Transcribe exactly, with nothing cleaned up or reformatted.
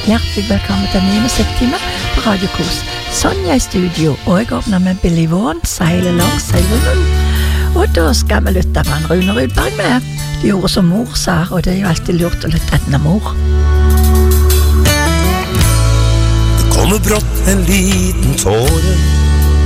Hjertelig velkommen til ni musikktime på Radio Kos. Sonja i studio, og jeg åpner med Billy Vaughan, Sail Along, Sail Along. Og da skal vi lytte på en Rune Rudberg med. De gjorde som mor sa, og det er jo alltid lurt å lytte etter mor. Det kommer brått en liten tåre